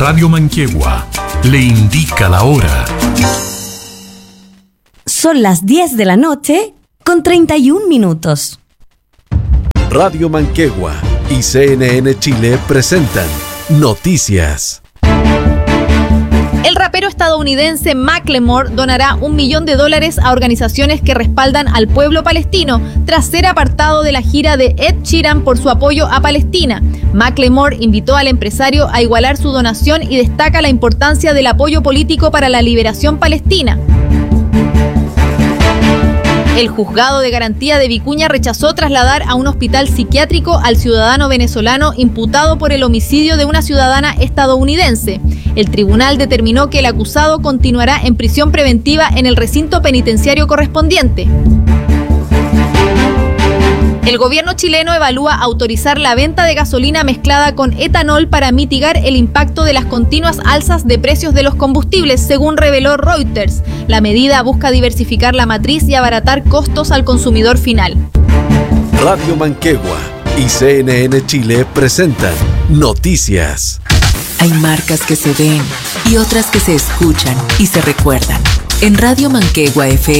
Radio Manquehue le indica la hora. Son las 10 de la noche con 31 minutos. Radio Manquehue y CNN Chile presentan Noticias. El rapero estadounidense Macklemore donará $1 millón a organizaciones que respaldan al pueblo palestino tras ser apartado de la gira de Ed Sheeran por su apoyo a Palestina. Macklemore invitó al empresario a igualar su donación y destaca la importancia del apoyo político para la liberación palestina. El juzgado de garantía de Vicuña rechazó trasladar a un hospital psiquiátrico al ciudadano venezolano imputado por el homicidio de una ciudadana estadounidense. El tribunal determinó que el acusado continuará en prisión preventiva en el recinto penitenciario correspondiente. El gobierno chileno evalúa autorizar la venta de gasolina mezclada con etanol para mitigar el impacto de las continuas alzas de precios de los combustibles, según reveló Reuters. La medida busca diversificar la matriz y abaratar costos al consumidor final. Radio Manquehue y CNN Chile presentan Noticias. Hay marcas que se ven y otras que se escuchan y se recuerdan. En Radio Manquehue FM